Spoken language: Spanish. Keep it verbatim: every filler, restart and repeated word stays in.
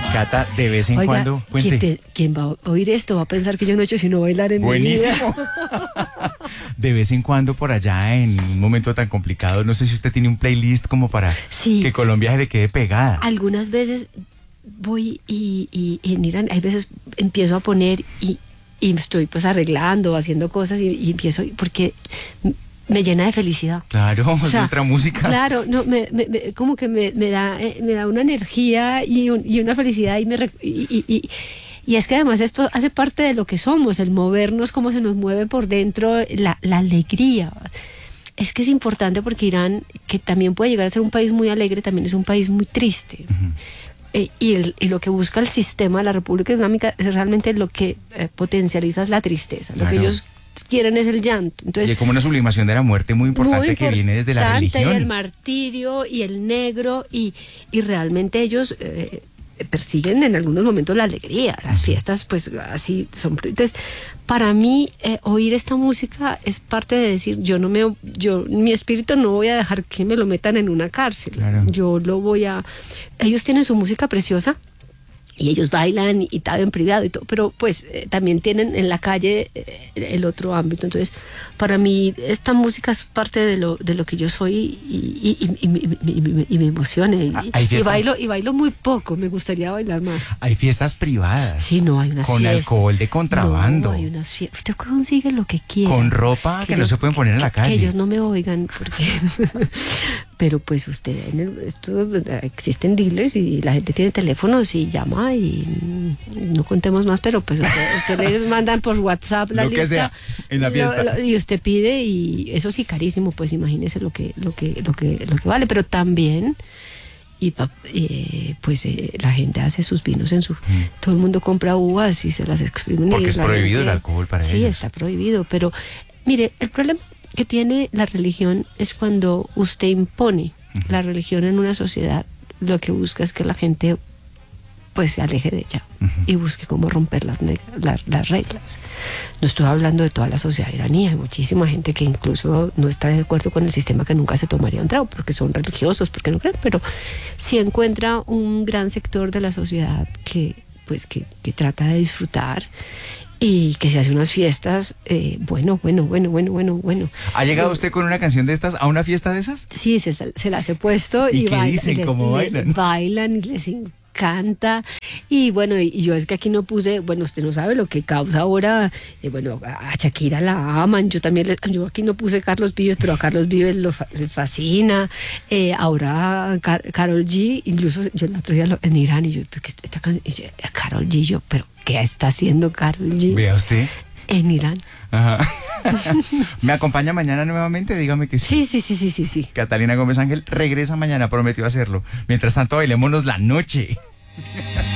Cata, de vez en Oiga, cuando, cuente. ¿quién, te- quién va a oír esto va a pensar que yo no he hecho sino bailar en mi vida? Buenísimo. De vez en cuando por allá, en un momento tan complicado, no sé si usted tiene un playlist como para Sí. que Colombia se le quede pegada. Algunas veces voy y, y, y en Irán, hay veces empiezo a poner y, y estoy pues arreglando, haciendo cosas y, y empiezo, porque me llena de felicidad. Claro, O es sea, nuestra música. Claro, no, me, me- me- como que me, me da, eh, me da una energía y, un- y una felicidad y, me, re- y, y- y- y es que además esto hace parte de lo que somos, el movernos, cómo se nos mueve por dentro, la, la alegría. Es que es importante porque Irán, que también puede llegar a ser un país muy alegre, también es un país muy triste. Ujú. Eh, y, el- y lo que busca el sistema de la República Islámica es realmente lo que eh, potencializa es la tristeza. Lo que Claro. ellos quieren es el llanto. Y Entonces, hay como una sublimación de la muerte muy importante muy que viene desde la importante, religión. y el martirio y el negro y, y realmente ellos eh, persiguen en algunos momentos la alegría, las fiestas pues así son. Entonces para mí eh, oír esta música es parte de decir yo no me yo mi espíritu no voy a dejar que me lo metan en una cárcel. Claro. Yo lo voy a ellos tienen su música preciosa y ellos bailan y tal en privado y todo, pero pues eh, también tienen en la calle eh, el otro ámbito. Entonces, para mí esta música es parte de lo de lo que yo soy y, y, y, y, y- y- y me emociona. Y, Ah, hay y fiestas. bailo y bailo muy poco, me gustaría bailar más. Hay fiestas privadas. Sí, no, hay unas Con fiestas. alcohol de contrabando. No, hay unas fiestas. Usted consigue lo que quiera. Con ropa que no se pueden poner en la que- calle. Que ellos no me oigan, porque... Pero pues usted, en el- esto, existen dealers y la gente tiene teléfonos y llama y mm, no contemos más, pero pues usted, usted le mandan por WhatsApp la Lo que lista. sea, en la lo- fiesta. lo- y usted pide y eso sí carísimo, pues imagínese lo que, lo que, lo que, lo que vale, pero también... Y pa- eh, pues eh, la gente hace sus vinos en su... Todo el mundo compra uvas y se las exprimen. Porque y es la prohibido gente- el alcohol para Sí, ellos. está prohibido, pero mire, el problema que tiene la religión es cuando usted impone la religión en una sociedad, lo que busca es que la gente pues se aleje de ella y busque cómo romper las, neg- la- las reglas. No estoy hablando de toda la sociedad iraní, hay muchísima gente que incluso no está de acuerdo con el sistema, que nunca se tomaría un trago porque son religiosos, porque no creen, pero si encuentra un gran sector de la sociedad que pues que, que trata de disfrutar y que se hace unas fiestas, eh, bueno, bueno, bueno, bueno, bueno, bueno. ¿Ha llegado Yo- usted con una canción de estas a una fiesta de esas? Sí, se, se las he puesto. ¿Y y qué baila- dicen? les- ¿Cómo le- bailan? Bailan y les encanta. Y bueno, y yo es que aquí no puse, bueno, usted no sabe lo que causa ahora, eh, bueno, a Shakira la aman, yo también, les- yo aquí no puse Carlos Vives, pero a Carlos Vives lo fa- les fascina. Eh, ahora Car- Karol G, incluso yo el otro día lo- en Irán, y yo, ¿pero qué esta canción? Y yo, Karol G, yo, ¿pero qué está haciendo Karol G Vea usted. en Irán? Ajá. ¿Me acompaña mañana nuevamente? Dígame que sí. Sí, sí, sí, sí, sí, sí. Catalina Gómez Ángel regresa mañana, prometió hacerlo. Mientras tanto, bailémonos la noche.